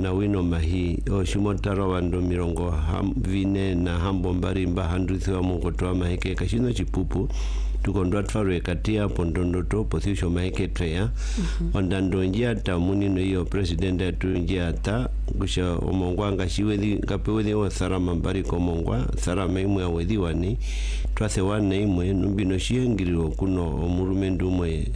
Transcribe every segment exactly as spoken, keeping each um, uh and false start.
na wino mahi o shimotaro wando mirongo ham, vine na hambo mbari mba handruthi wa mukotoa mahike kashino chipupu tukondwa tfarwe katia pondondo to posisho mahike treya mm -hmm. ondando njia ta muni no iyo president atu njia ta kusha omongwa ngashiwezi kapewezi wa sarama mbari komongwa sarama imu ya wedi wani twase wane imwe numbino shiengiriwo kuno omurumendu mwe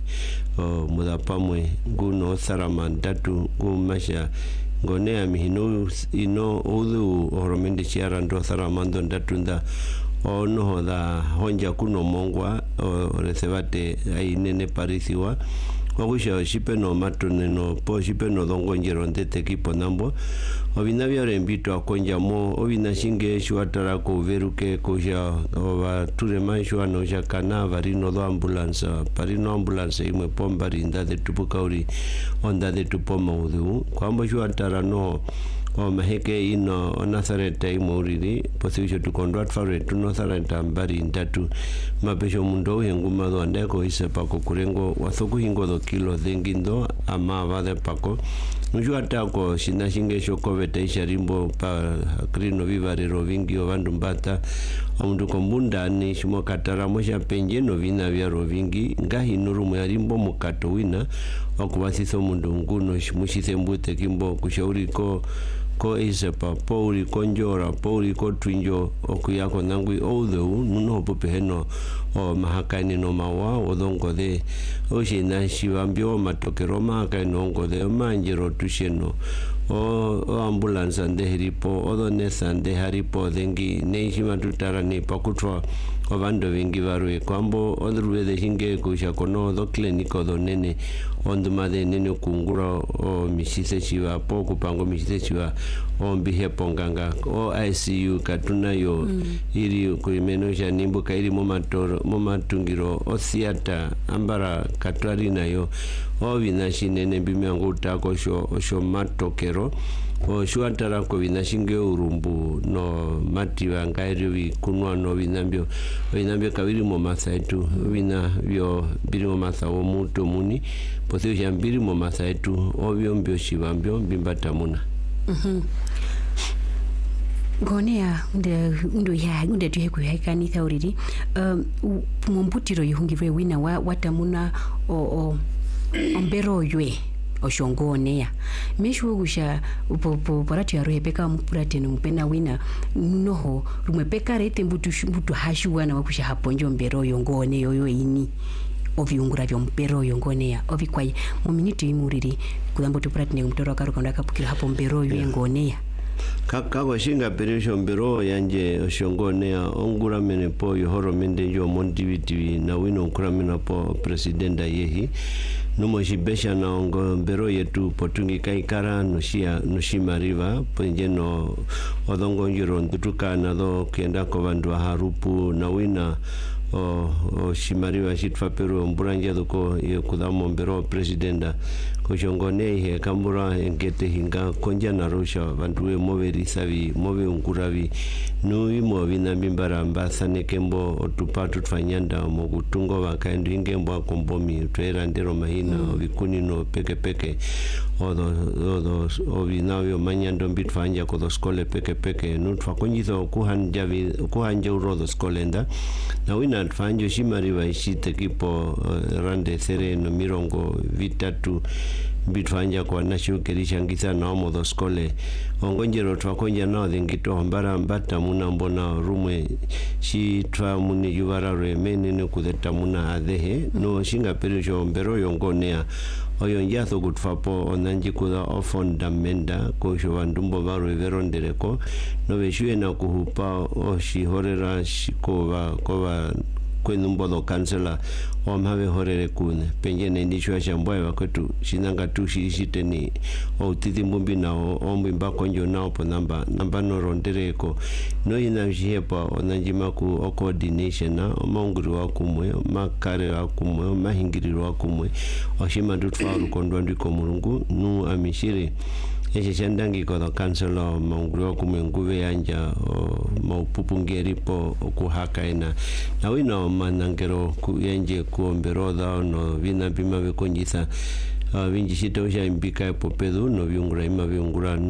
o mudapamwe guno sarama datu gumasha ngone amihino ino odu oromende chiara ndo sarama ndo datunda ono hoda honja kuno mongwa o resebate ainene parisiwa wakusha shipeno matoneno po shipeno dongo njero ndete kipo nambo obina byarembito akonja mo obina shinge shwatara ko veruke koja oba turema shwana osha kana varino do ambulance parino ambulance imwe pombari ndade tupukauri ondade tupoma udu kwambo shwatara no o maheke ino Nazareth imuriri posisho tukondwa tfare tu Nazareth ambari ndatu mapesho mundo yenguma do andeko ise pako kurengo wasoku hingo do kilo dengindo ama vade pako nju atako shinashinge shokovete isharimbo pa krino vivari rovingi ovandu mbata omundu kombunda ni shimo katara mosha penje no vina vya rovingi ngahi nurumu yarimbo mukato wina okubasiso mundu nguno shimushise mbute kimbo kushauri ko ko isepa pouri konjora pouri ko twinjo okuyako nangui oudhu nuno popeheno o mahakani no mawa odongo de oshina shivambio matokero mahakani ongo de manjero tusheno o, o ambulance ande hiripo odonesa ande haripo dengi neishima tutara ni pakutwa ovando vingi varwe kwambo ondruwe de hinge kusha kono do kliniko do nene ondumade nene kungura o mishise chiwa po kupango mishise chiwa o mbihe ponganga o I C U katuna yo mm. iri kuimeno sha nimbo kairi momatoro momatungiro o theater ambara katwari nayo o vinashi nene bimiango utako sho sho matokero o shuatara ko vinashinge urumbu no mativa ngairi kunwa no vinambio vinambio kawiri mo masaitu vina vyo biri mo masawo muto muni posio shambiri mo masaitu ovyo mbio shivambio bimbata muna mhm gonea nde ndo ya nde tuhe kuheka thauriri um mumbutiro yuhungirwe wina wa watamuna o o ombero ywe oshongonea meshu gusha upo parati ya rohepeka mpurate mpena wina noho rumepeka rete mbutu mbutu hashuwa na wakusha haponjo mbero yongone yoyo ini oviungura vyo mpero yongonea ovikwaye mu minute imuriri kulambo tupurate ne mtoro akarukonda kapukira hapo mbero yongonea kako shinga perisho mbero yanje oshongonea ongura menepo yohoro mende yo mondivitivi na wino ongura menepo presidenta yehi numo shibesha na ongo mbero yetu potungi kaikara nushia nushima riva ponje no odongo njiro ndutuka na do kenda kovandu harupu na wina o, o shimariwa shitfa peru mburanja doko ye kudamo mbero presidenta koshongone he kambura engete hinga konja na rusha vanduwe move risavi move unguravi nui mo vina bimbara mbasane kembo otupatu tfanyanda mo kutungo wakaendu ingembo akombomi twera ndero mahina mm. vikuni no peke peke odo odo ovinavyo manyando mbitfanja kodo skole peke peke nutfa konjizo kuhanja vi kuhanja urodo skolenda na wina tfanjo shimariwa ishite kipo uh, rande sereno mirongo vitatu bitfanja kwa nashu kerisha ngisa na omo do skole ongonjero twakonja na dhingito mbara mbata muna mbona rumwe shi twa muni yuvara remene no kudeta muna adehe no shinga perisho mbero yongonea oyo njaso gutfapo onanji kuda ofonda menda ko shwandumbo varo verondereko no beshuye na kuhupa oshi horera shikova kova kwenumbo do kansela omhawe horere kune penjene ndishwa shamboya wakwetu shinanga tushi shiteni o titi mbumbi na ombi mbako njo nao po namba namba no rondereko no ina shihepa onanjima ku o coordination na maunguri wakumwe makare wakumwe mahingiri wakumwe oshima ndutfaru kondwa ndiko mulungu nu amishiri Ese chandangi kodo kanselo maunguri wakumwe nguve yanja maupupungeri po okuhaka ina na wino manangero kuyenje kuombero dao no vina bima vekonjisa vinjishita usha imbika epopedu no viungura ima viungura